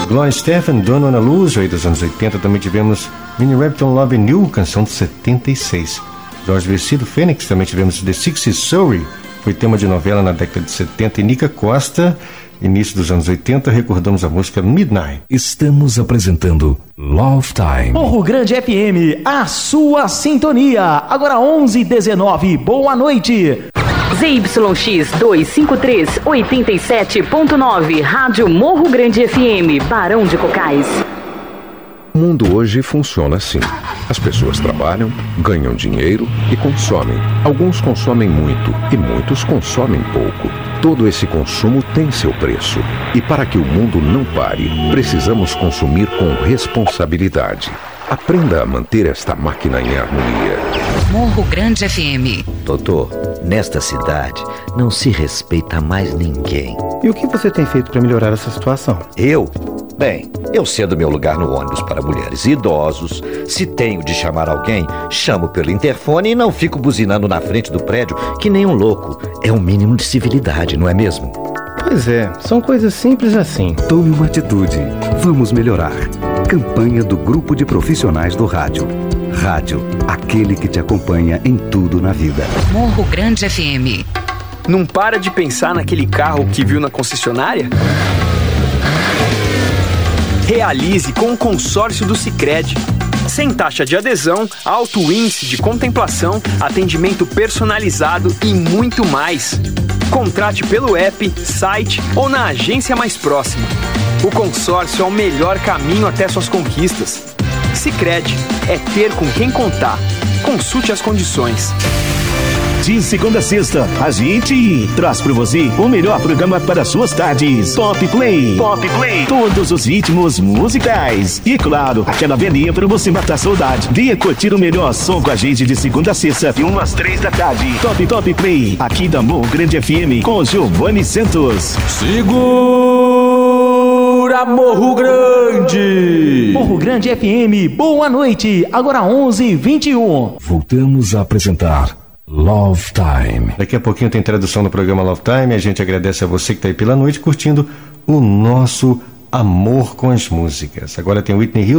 Gloria Estefan, Don't Wanna Lose, aí dos anos 80. Também tivemos Minnie Riperton, Love New, canção de 76. Jorge Vestido, Fênix. Também tivemos The Sixties, Sorry, foi tema de novela na década de 70. E Nica Costa, início dos anos 80, recordamos a música Midnight. Estamos apresentando Love Time. Morro Grande FM, a sua sintonia. Agora 11h19, boa noite. ZYX 253, 87.9, Rádio Morro Grande FM, Barão de Cocais. O mundo hoje funciona assim. As pessoas trabalham, ganham dinheiro e consomem. Alguns consomem muito e muitos consomem pouco. Todo esse consumo tem seu preço. E para que o mundo não pare, precisamos consumir com responsabilidade. Aprenda a manter esta máquina em harmonia. Morro Grande FM. Doutor, nesta cidade não se respeita mais ninguém. E o que você tem feito para melhorar essa situação? Eu? Bem, eu cedo meu lugar no ônibus para mulheres e idosos. Se tenho de chamar alguém, chamo pelo interfone e não fico buzinando na frente do prédio que nem um louco. É o mínimo de civilidade, não é mesmo? Pois é, são coisas simples assim. Tome uma atitude. Vamos melhorar. Campanha do Grupo de Profissionais do Rádio. Rádio, aquele que te acompanha em tudo na vida. Morro Grande FM. Não para de pensar naquele carro que viu na concessionária? Realize com o consórcio do Sicredi. Sem taxa de adesão, alto índice de contemplação, atendimento personalizado e muito mais. Contrate pelo app, site ou na agência mais próxima. O consórcio é o melhor caminho até suas conquistas. Sicredi é ter com quem contar. Consulte as condições. De segunda a sexta, a gente traz para você o melhor programa para suas tardes. Pop Play. Pop Play. Todos os ritmos musicais. E claro, aquela velhinha para você matar saudade. Venha curtir o melhor som com a gente de segunda a sexta, de 1 às 3 da tarde. Top Play, aqui da Morro Grande FM, com Giovanni Santos. Segura Morro Grande. Morro Grande FM, boa noite. Agora 11h21. Voltamos a apresentar Love Time. Daqui a pouquinho tem tradução do programa Love Time. A gente agradece a você que está aí pela noite curtindo o nosso amor com as músicas. Agora tem Whitney Houston.